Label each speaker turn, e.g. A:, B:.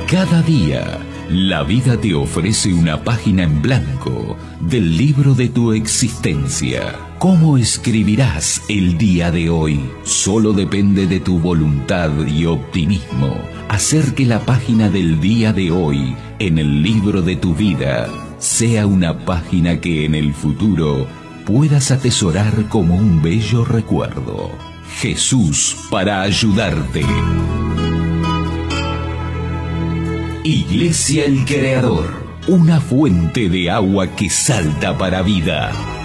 A: Cada día, la vida te ofrece una página en blanco del libro de tu existencia. ¿Cómo escribirás el día de hoy? Solo depende de tu voluntad y optimismo. Hacer que la página del día de hoy, en el libro de tu vida, sea una página que en el futuro puedas atesorar como un bello recuerdo. Jesús para ayudarte. Iglesia El Creador, una fuente de agua que salta para vida.